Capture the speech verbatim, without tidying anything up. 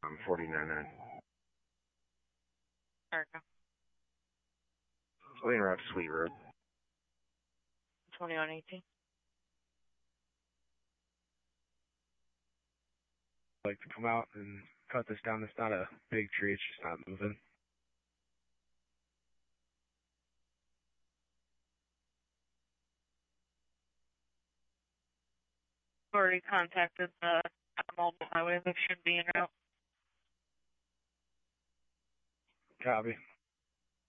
I'm forty-nine nine. Erica. Lane Route, Sweet Road. twenty-one eighteen. I'd like to come out and cut this down. It's not a big tree. It's just not moving. Already contacted the mobile highway that should be in route. Copy.